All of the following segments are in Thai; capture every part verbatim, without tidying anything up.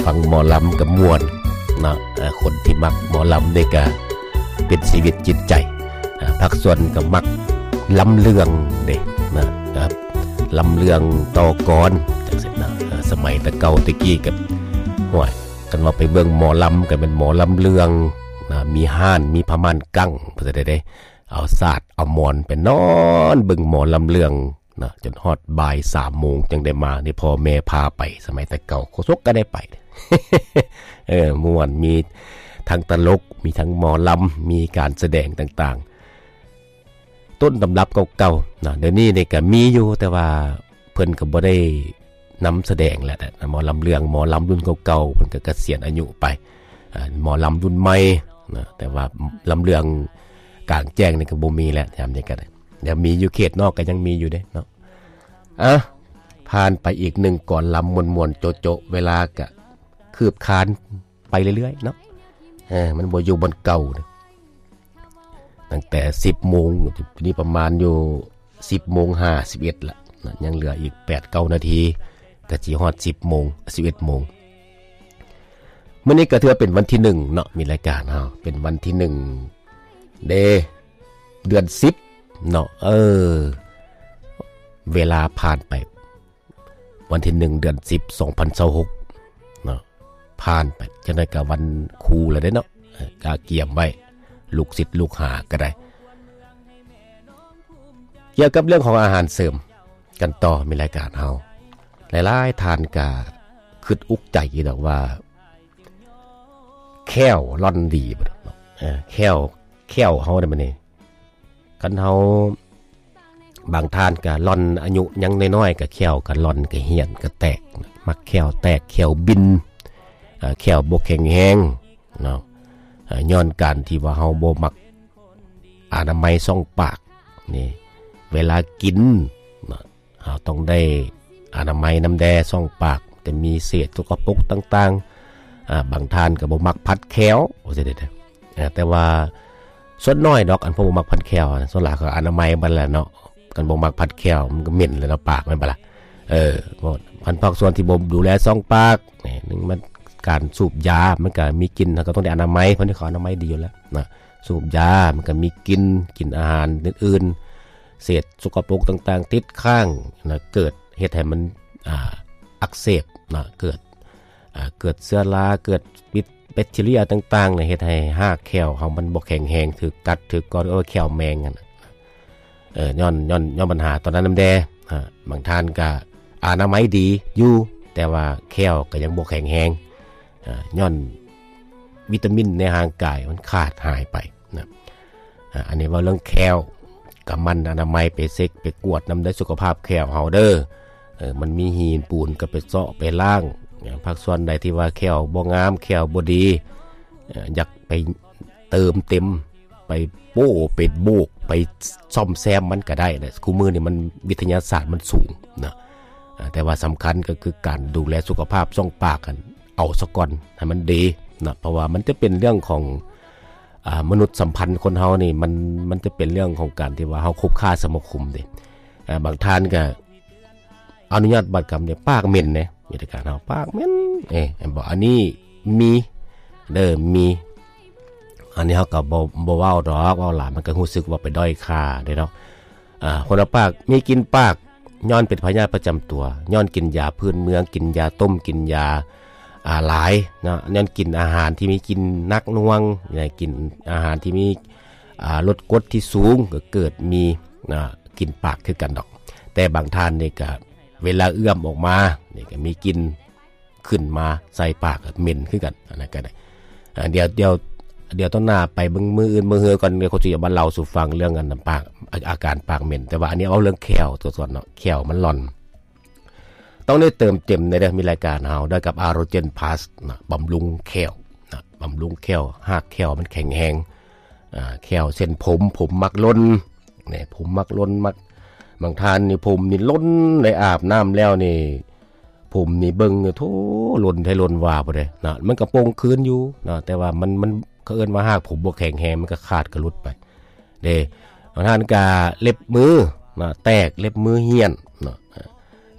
ฟังหมอลำกับม่วนนะคนที่มักหมอลำนี่ก็เป็นชีวิตจิตใจพักส่วนก็มักลำเรื่องเด้นะครับลำเรื่องต่อกรจังซี่นะสมัยตะเก่าตะกี้กับห้วยกันว่าไปเบิ่งหมอลำก็เป็นหมอลำเรื่องนะมีห้านมีพม่านกั้งเพิ่นได้เอาศาสตร์เอาหมอนไปนอนเบิ่งหมอลำเรื่องนะจนฮอดบ่ายสามโมงจังได้มานี่พ่อแม่พาไปสมัยแต่เก่าโคศกก็ได้ไป เออม่วนมีทั้งตลกมีทั้งหมอลำมีการแสดงต่างๆต้นตำรับเก่าๆนะเดี๋ยวนี้นี่ก็มีอยู่แต่ว่าเพิ่นก็บ่ได้นำแสดงแล้วนะหมอลำเรื่องหมอลำรุ่นเก่าๆเพิ่นก็เกษียณอายุไปหมอลำรุ่นใหม่นะแต่ว่าลำเรื่องกลางแจ้งนี่ก็บ่มีแล้วยามนี้ก็ได้เดี๋ยวมีอยู่เขตนอกก็ยังมีอยู่เด้เนาะอ่ะผ่านไปอีกหนึ่งก่อนลำมวนๆโจะๆเวลาก็คืบคานไปเรื่อยๆเนาะเออมันบ่อยู่บนเก่านะตั้งแต่ สิบโมงนี่ประมาณอยู่ สิบโมงห้าสิบเอ็ดละนะยังเหลืออีก แปดเก้า นาทีก็สิฮอด สิบโมง สิบเอ็ดโมงมื้อนี้ก็ถือว่าเป็นวันที่หนึ่งเนาะมีรายการเฮาเป็นวันที่หนึ่งเดเดือนสิบเนาะเออเวลาผ่านไปวันที่หนึ่งเดือนสิบ สองพันยี่สิบหกเนาะผ่านไปจังได๋ก็วันครูแล้วเด้เนาะกาเกียมไว้ลูกศิษย์ลูกหาก็ได้เกี่ยวกับเรื่องของอาหารเสริมกันต่อมีรายการเฮาหลายๆท่านก็คิดอุกใจอยู่ดอกว่าแค้วร่อนดีบ่เนาะเออแค้วแค้วเฮาได้มื้อนี้คันเฮาบางท่านก็ร่อนอายุยังน้อยๆก็แค้วก็ร่อนก็เหี่ยนก็แตกมักแค้วแตกแค้วบินอ่าแค้วบ่แข็งแรงเนาะย้อนการที่ว่าเฮาบ่มักอนามัยช่องปากนี่เวลากินเนาะเฮาต้องได้อนามัยน้ำแดช่องปากแต่มีเศษสกปรกต่างๆอ่าบางท่านก็บ่มักผัดแค้วว่าซั่นเด้อแต่ว่าส่วนน้อยดอกอันพวกบ่มักผัดแค้วส่วนหลายก็อนามัยบัดแหละเนาะกันบ่มักผัดแค้วมันก็เหม็นเลยเนาะปากมันบ่ล่ะเออบ่พันภาคส่วนที่บ่ดูแลช่องปากนี่นึงมันการสูบยามันก็มีกลิ่นแล้วก็ต้องได้อนามัยเพราะนี่เขาอนามัยดีอยู่แล้วนะสูบยามันก็มีกลิ่นกินอาหารอื่นๆเศษสกปรกต่างๆติดข้างนะเกิดเฮ็ดให้มันอ่าอักเสบนะเกิดอ่าเกิดเชื้อราเกิดแบคทีเรียต่างๆเนี่ยเฮ็ดให้หากแข้วเฮามันบ่แข็งแรงถูกกัดถูกกอดเอาแข้วแมงกันเอ่อย้อนย้อนย้อนปัญหาตอนนั้นน้ำแดอ่าบางท่านก็อนามัยดีอยู่แต่ว่าแข้วก็ยังบ่แข็งแรงอ่าย้อนวิตามินในร่างกายมันขาดหายไปนะอ่าอันนี้ว่าเรื่องแข้วกับมันอนามัยไปเซ็กไปกวดนำได้สุขภาพแข้วเฮาเด้อเออมันมีหินปูนก็ไปเซาะไปล้างภาคส่วนใดที่ว่าแข้วบ่งามแข้วบ่ดีอยากไปเติมเต็มไปโป้ไปโบกไปซ่อมแซมมันก็ได้นะคู่มือนี่มันวิทยาศาสตร์มันสูงนะแต่ว่าสำคัญก็คือการดูแลสุขภาพช่องปากกันเอาซะก่อนให้มันดีนะเพราะว่ามันจะเป็นเรื่องของอ่ามนุษย์สัมพันธ์คนเฮานี่มันมันจะเป็นเรื่องของการที่ว่าเฮาคบค้าสมาคมเด้อ่าบางท่านก็อนุญาตบัตรกรรมเนี่ยปากเหม็นนะมีแต่การเฮาปากเหม็นเอ้ยบอกอันนี้มีเด้อมีอันนี้เฮาก็บ่บ่เว้าดอกเว้าหลายมันก็รู้สึกว่าไปด้อยค่าเด้เนาะอ่าคนละปากมีกินปากย้อนเป็นพยาธิประจำตัวย้อนกินยาพื้นเมืองกินยาต้มกินยาอ่าหลายเนาะย้อนกินอาหารที่มีกินนักหน่วงเนี่ยกินอาหารที่มีอ่าลดกรดที่สูงก็เกิดมีอ่ากินปากคือกันดอกแต่บางท่านนี่ก็เวลาเอื้อมออกมานี่ก็มีกินขึ้นมาใส่ปากก็เหม็นคือกันอันนั้นก็ได้อ่าเดี๋ยวเดี๋ยวเดี๋ยวต้องหน้าไปเบิ่งมื้ออื่นมื้อเฮือก่อนเดี๋ยวเขาสิมาเล่าสู่ฟังเรื่องอันปากอาการปากเหม็นแต่ว่าอันนี้เอาเรื่องแขวตัวส่วนเนาะแขวมันหล่อนต้องได้เติมเต็มในเด้อมีรายการเฮาด้วยกับอาโรเจนพลัสนะบำรุงแขวนะบำรุงแขวหากแขวมันแข็งแรงอ่าแขวเส้นผมผมมักล้นนี่ผมมักล้นมักบางท่านนี่ผมนี่ล้นได้อาบน้ำแล้วนี่ผมนี่เบิ่งโธ่ล้นให้ล้นว่าบ่ได้นะมันก็โป่งคืนอยู่นะแต่ว่ามันมันเขาเอิ้นว่าหากผมบ่แข็งแรงมันก็ขาดกระลุดไปเด้บางท่านก็เล็บมือนะแตกเล็บมือเหี่ยนนะ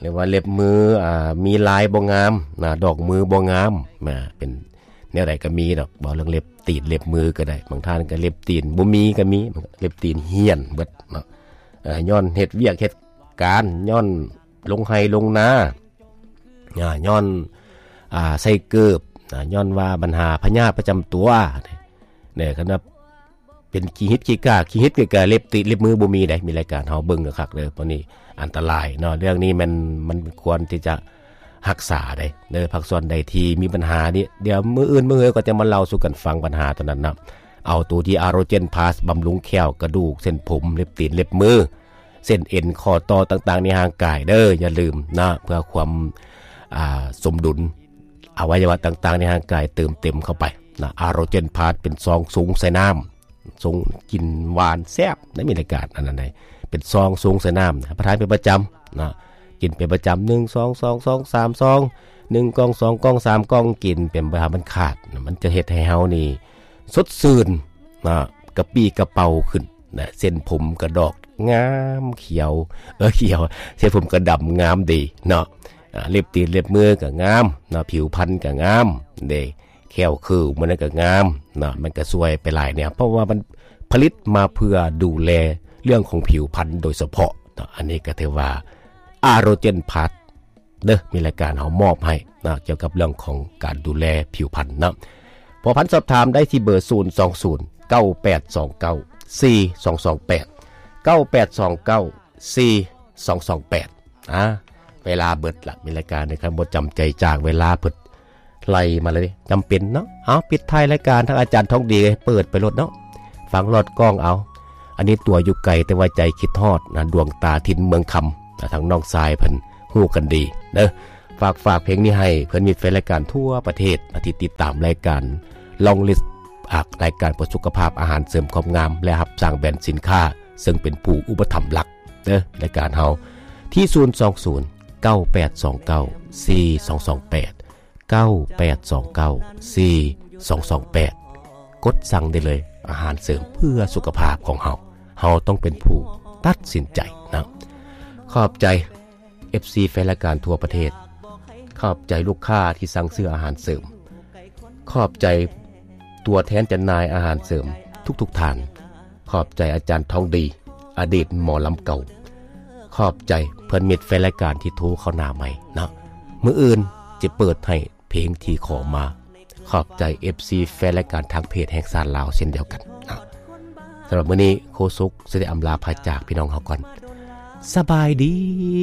รือว่าเล็บมืออ่ามีลายบ่งามนะดอกมือบ่งามมาเป็นแนวใดก็มีดอกบ่เรื่องเล็บตีนเล็บมือก็ได้บางท่านก็เล็บตีนบ่มีก็มีเล็บตีนเหี้ยนเบิดเนาะเอ่อย้อนเฮ็ดเวียกเฮ็ดการย้อนลงไห้ลงนาอ่าย้อนอ่าใส่เกิบอ่าย้อนว่าปัญหาพยาธิประจำตัวเนี่ยคันว่าเป็นขี้ฮิตขี้กาขี้ฮิตก็เล็บตีนเล็บมือบ่มีได้มีรายการเฮาเบิ่งคักๆเด้อเพราะนี่อันตรายเนาะเรื่องนี้มันมันควรที่จะรักษาได้เด้อภาคส่วนใดที่มีปัญหานี่เดี๋ยวมื้ออื่นมื้อเฮยก็จะมาเล่าสู่กันฟังปัญหาตอนนั้นนะเอาตัวที่อาโรเจนพาสบำรุงแข้วกระดูกเส้นผมเล็บตีนเล็บมือเส้นเอ็นข้อต่อต่างๆในร่างกายเด้ออย่าลืมนะเพื่อความอ่าสมดุลอวัยวะต่างๆในร่างกายเติมเต็มเข้าไปนะอาโรเจนพาสเป็นซองสูงใส่น้ำทรงกินหวานแซ่บได้มีรายการอันนั้นได้เป็นซองสูงใส่น้ำนะประทานเป็นประจำนะกินเป็นประจำหนึ่งซองสองซองสามซองหนึ่งกล่องสองกล่องสามกล่องกินเป็นประจำมันขาดนะมันจะเฮ็ดให้เฮานี่สดชื่นนะกระปี้กระเป๋าขึ้นนะเส้นผมกระดอกงามเขียวเออเขียวเส้นผมกระดำงามดีเนาะเล็บตีนเล็บมือก็งามนะผิวพรรณก็งามเด้แก้วคือมันก็งามนะมันก็สวยไปหลายเนี่ยเพราะว่ามันผลิตมาเพื่อดูแลเรื่องของผิวพรรณโดยเฉพาะนะอันนี้ก็ถือว่าอาโรเจนพาสเด้อมีรายการเฮามอบให้นะเกี่ยวกับเรื่องของการดูแลผิวพรรณนะพอพันสอบถามได้ที่เบอร์ศูนย์ สอง ศูนย์ เก้า แปด สอง เก้า สี่ สอง สอง แปด เก้า แปด สอง เก้า สี่ สอง สอง แปดอ่ะเวลาเบิดละมีรายการนะครับบ่จำใจจากเวลาเบิดไล่มาเลยจำเป็นเนาะเอาปิดท้ายรายการทางอาจารย์ทองดีเปิดไปรถเนาะฟังรอดกล้องเอาอันนี้ตัวอยู่ไกลแต่ว่าใจคิดทอดนะดวงตาทินเมืองคำทางน้องทรายเพิ่นฮู้กันดีเด้อฝากฝากเพลงนี้ให้เพิ่นมีแฟนรายการทั่วประเทศที่ติดตามรายการลองลิสต์อักรายการเพื่อสุขภาพอาหารเสริมความงามและรับสร้างแบรนด์สินค้าซึ่งเป็นผู้อุปถัมภ์หลักเด้อรายการเฮาที่ศูนย์ สอง ศูนย์ เก้า แปด สอง เก้า สี่ สอง สอง แปด เก้า แปด สอง เก้า สี่ สอง สอง แปดกดสั่งได้เลยอาหารเสริมเพื่อสุขภาพของเฮาเฮาต้องเป็นผู้ตัดสินใจนะขอบใจ เอฟ ซี แฟนรายการทั่วประเทศขอบใจลูกค้าที่สั่งซื้ออาหารเสริมขอบใจตัวแทนจำหน่ายอาหารเสริมทุกๆท่านขอบใจอาจารย์ทองดีอดีตหมอลำเก่าขอบใจเพื่อนมิตรแฟนรายการที่โทรเข้าหน้าใหม่นะมื้ออื่นจะเปิดให้เพลงที่ขอมาขอบใจ เอฟ ซี แฟนรายการทางเพจแห่งซานลาวเช่นเดียวกันนะสำหรับมื้อนี้โคสุกสิได้อำลาพาจากพี่น้องเฮาก่อนสบายดี